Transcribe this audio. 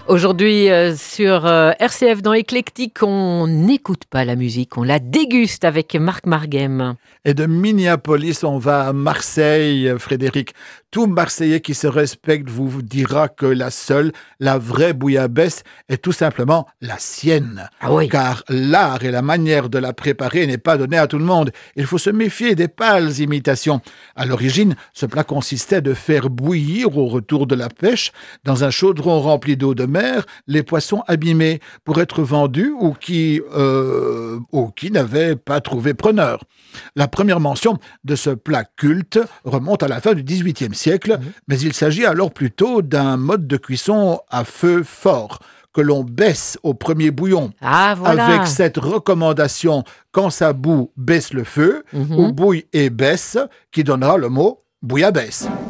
Aujourd'hui, sur RCF dans Éclectique, on n'écoute pas la musique, on la déguste avec Marc Marguem. Et de Minneapolis, on va à Marseille, Frédéric. Tout Marseillais qui se respecte vous dira que la vraie bouillabaisse est tout simplement la sienne. Ah oui. Car l'art et la manière de la préparer n'est pas donné à tout le monde. Il faut se méfier des pâles imitations. À l'origine, ce plat consistait de faire bouillir au retour de la pêche, dans un chaudron rempli d'eau de mer, les poissons abîmés pour être vendus ou qui n'avaient pas trouvé preneur. La première mention de ce plat culte remonte à la fin du XVIIIe siècle, mais il s'agit alors plutôt d'un mode de cuisson à feu fort, que l'on baisse au premier bouillon. Ah voilà. Avec cette recommandation « quand ça bout, baisse le feu » ou « bouille et baisse » qui donnera le mot bouillabaisse.